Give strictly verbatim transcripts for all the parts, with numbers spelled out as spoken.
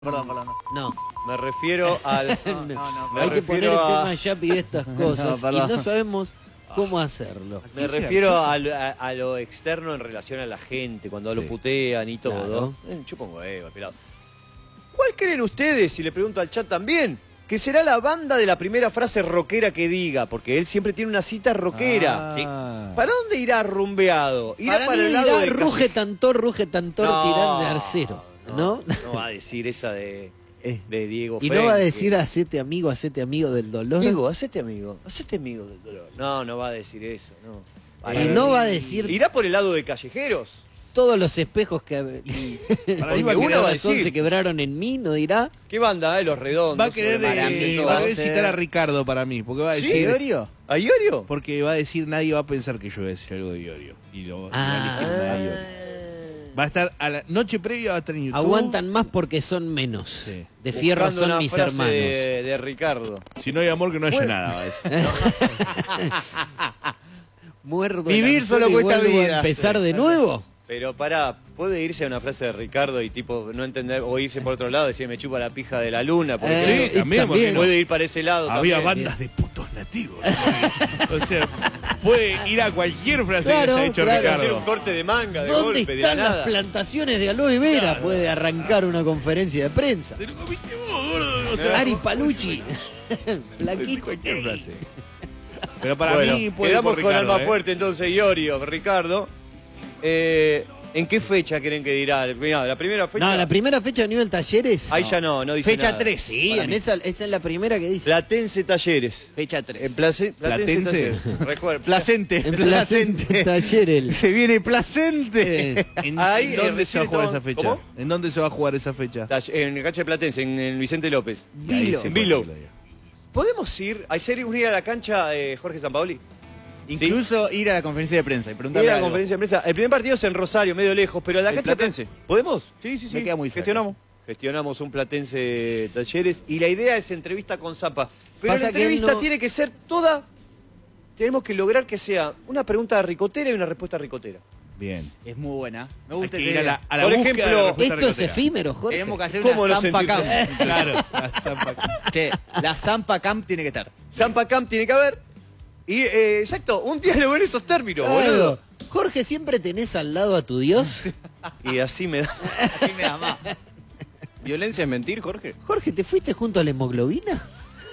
Perdón, perdón. No. Me refiero al... No, no, no. me Hay que poner el refiero a- tema ya y estas cosas No, y perdón. no sabemos cómo hacerlo. Me refiero a, lo- a- a lo externo en relación a la gente, cuando lo Sí. putean y todo. Claro. Eh, yo pongo Eva, pelado. ¿Cuál creen ustedes, si le pregunto al chat también, que será la banda de la primera frase rockera que diga? Porque él siempre tiene una cita rockera. Ah. ¿Para dónde irá rumbeado? ¿Irá Para, para, mí el lado dirá de ruge tantor, ruge tantor, No, tirán de arcero. ¿No? No va a decir esa de, Eh, de Diego y no va a Frenk, decir que- hacete amigo, hacete amigo del dolor. Diego, hacete amigo, hacete amigo del dolor. No, no va a decir eso, no. Y no va a decir ¿Irá por el lado de callejeros? todos los espejos que Para mí porque va a una querer razón decir- se quebraron en mí, ¿no dirá? ¿Qué banda, eh? Los redondos. Va a querer, sobre Maravilla y eh, todo. va a querer citar a Ricardo para mí, porque va a ¿Sí? decir... ¿Iorio? ¿A Iorio? Porque va a decir, nadie va a pensar que yo voy a decir algo de Iorio. Y lo, y va a elegir una de Iorio. Va a estar, a la noche previa va a estar en YouTube. Aguantan más porque son menos. Sí. De fierro Buscando son una mis frase hermanos. De, de Ricardo. Si no hay amor, que no haya Bueno. nada, va a decir. Muerdo Vivir el anzuelo solo y cuesta vuelvo a vida. empezar de nuevo. Pero pará, puede irse a una frase de Ricardo y tipo no entender, o irse por otro lado, decir me chupa la pija de la luna. Por Eh, ejemplo. Sí, también, ¿por qué no? Puede ir para ese lado Había también. bandas de putos nativos. O sea, puede ir a cualquier frase Claro, que haya hecho claro. Hacer un Ricardo. corte de manga, de ¿Dónde golpe, de la están las nada. plantaciones de aloe vera? Claro. Puede arrancar una conferencia de prensa. Te lo comiste vos, gordo. O sea, Ari Palucci. puede decir Plaquito. cualquier frase. Pero para Bueno, mí puede quedamos por con Ricardo, alma ¿eh? fuerte entonces, Iorio, Ricardo. Eh, ¿En qué fecha creen que dirá? Mirá, la primera fecha. No, la primera fecha a nivel talleres. Ahí ya no, no dice Fecha nada. tres. Sí, para en mí. esa, esa es la primera que dice. Platense Talleres. Fecha tres. En place, Platense, Platense. Talleres. Recuerda. Placente. En Placente Talleres. Se viene Placente. ¿En, Ahí, en eh, dónde se va a recién jugar esa estaban- fecha? ¿Cómo? ¿En dónde se va a jugar esa fecha? Talle- En el cancha de Platense, en, en Vicente López. Y ahí Vilo. se Vilo. puede decirlo ¿Podemos ir? ¿Hay serie unir a la cancha eh, Jorge Sampaoli? Incluso ir a la conferencia de prensa y Ir preguntarle a la algo. conferencia de prensa. El primer partido es en Rosario, medio lejos, pero la En cancha de Platense. Platense. ¿Podemos? Sí, sí, sí. Me queda muy cerca. Gestionamos. Gestionamos un Platense Talleres y la idea es entrevista con Zampa. Pero Pasa la que él entrevista no- tiene que ser toda... Tenemos que lograr que sea una pregunta ricotera y una respuesta ricotera. Bien. Es muy buena. Me Hay gusta que esa ir a idea. la, a la Por búsqueda ejemplo, de la respuesta Esto es ricotera. efímero, Jorge. Tenemos que hacer ¿Cómo una no Zampa Camp. sentirse? Claro, la Zampa. Che, la Zampa Camp tiene que estar. Zampa Camp tiene que haber. Y, eh, exacto, un diálogo en esos términos, Claro. boludo. Jorge, ¿siempre tenés al lado a tu Dios? Y así me da... Así me da más. ¿Violencia es mentir, Jorge? Jorge, ¿te fuiste junto a la hemoglobina?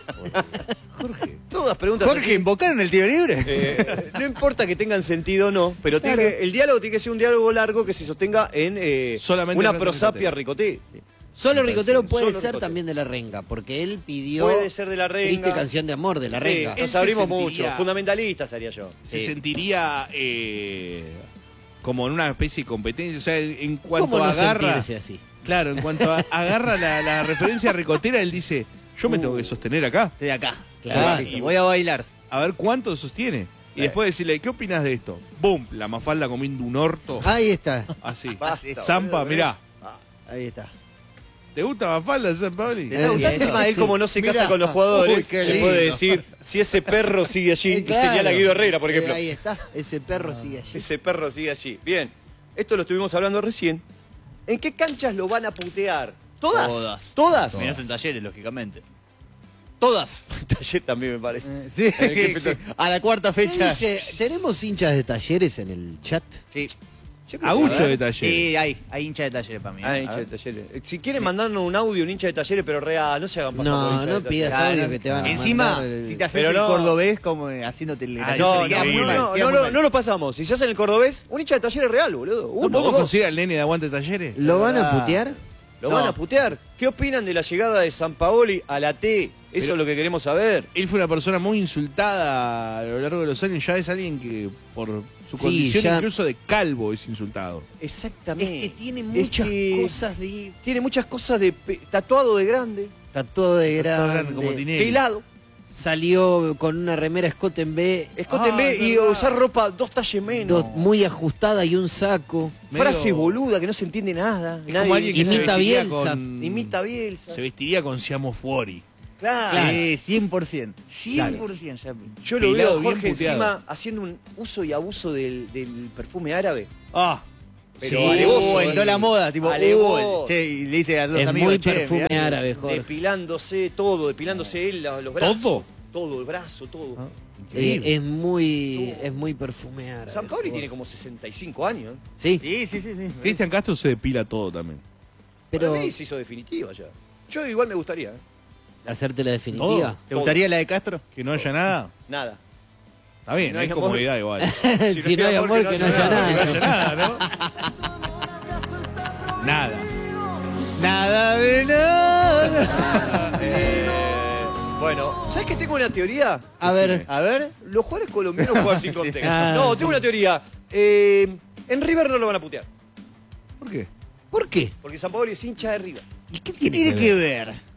Jorge. Todas preguntas Jorge, así. ¿invocaron el tiro libre? Eh, no importa que tengan sentido o no, pero tiene Claro. que- el diálogo tiene que ser un diálogo largo que se sostenga en eh, Solamente una frase prosapia ricoté. Solo Ricotero puede Solo ser Ricotero. también de la renga, porque él pidió Puede ser de la renga. triste canción de amor de la Sí, renga. Él nos se abrimos sentiría- mucho. Fundamentalistas haría yo. Se Sí. sentiría eh, como en una especie de competencia. O sea, en cuanto ¿Cómo no agarra. sentirse así? Claro, en cuanto a- agarra la, la referencia ricotera, él dice: Yo me tengo que sostener acá. Estoy acá. Claro. Y voy a bailar. A ver cuánto sostiene. Y Eh. después decirle: ¿Qué opinas de esto? ¡Bum! La mafalda comiendo un orto. Ahí está, Así. Basta, Zampa, boludo, mirá. ahí está. ¿Te gusta mafalda, Zampaoli? ¿Te está gustando? Eh, Encima, él como no se casa Mirá. con los jugadores, Uy, qué le lindo. puede decir si ese perro sigue allí Eh, y claro. señala a Guido Herrera, por Eh, ejemplo. ahí está, ese perro sigue allí. Ese perro sigue allí. Bien, esto lo estuvimos hablando recién. ¿En qué canchas lo van a putear? ¿Todas? Todas. ¿Todas? Menos en talleres, lógicamente. Todas. Taller también me parece. Eh, sí, qué sí. A la cuarta ¿Qué fecha. dice? ¿Tenemos hinchas de talleres en el chat? Sí. Agucho de Sí, talleres. hay, hay hincha de talleres para mí. Ah, A hincha de ver. talleres. Eh, Si quieren mandarnos un audio, un hincha de talleres, pero real, no se hagan pasar por No, hincha de no talleres. pidas Ah, audio no. que te van a Encima, mandar el- si te haces Pero el no. cordobés como eh, haciéndote el Ah, No, Eso no, queda muy no, mal, no, queda no, muy no, mal. no lo pasamos. Si se hace en el cordobés, un hincha de talleres real, boludo. ¿No Uno, podemos dos. conseguir al nene de aguante talleres? ¿Lo van a Ah. putear? Lo No. van a putear. ¿Qué opinan de la llegada de Sampaoli a la T? Eso Pero- es lo que queremos saber. Él fue una persona muy insultada a lo largo de los años. Ya es alguien que, por su Sí, condición ya- incluso de calvo, es insultado. Es Exactamente. que tiene Es muchas que cosas de... Tiene muchas cosas de pe- tatuado de grande, Está todo de Está grande. grande como Tinelli. pelado, Salió con una remera Scott en B, escote en Ah, B es y verdad. usar ropa dos talles menos. do- muy ajustada y un saco. Medio- Frase boluda que no se entiende nada. Es Nadie como alguien que se Imita vestiría Bielsa. con... imita a Bielsa. Se vestiría con Siamo Fuori. Claro. Sí, cien por ciento. cien por ciento. ya. Yo lo Pelado, veo a bien Jorge puteado. encima haciendo un uso y abuso del, del perfume árabe. Ah, Pero Sí. alevoso, Uh, ¿eh? entró la moda, tipo, Alevoso. uh, che, y le dice a los Es amigos, muy che, perfume mirá. árabe, Jorge. Depilándose todo, depilándose él, la- los brazos. ¿Todo? Todo, el brazo, todo. Ah, Eh, increíble. es muy es muy perfume árabe. San Paoli Jorge. tiene como sesenta y cinco años. ¿eh? Sí, Sí, sí, sí, sí. Cristian Castro se depila todo también. pero Para mí se hizo definitiva ya. Yo igual me gustaría. ¿eh? hacerte la definitiva. ¿Te gustaría la de Castro? Que no haya nada. Nada. Está bien, No hay hay amor. comodidad igual. Si no hay amor, que no haya Que no nada. haya nada, ¿no? Nada. Nada de nada. Eh, bueno, ¿sabes que tengo una teoría? A ver, A ver. Los jugadores colombianos juegan sin contexto. Ah, no, sí. tengo una teoría. Eh, en River no lo van a putear. ¿Por qué? ¿por qué? Porque San Paoli es hincha de River. ¿Y qué ¿Qué tiene, tiene que ver?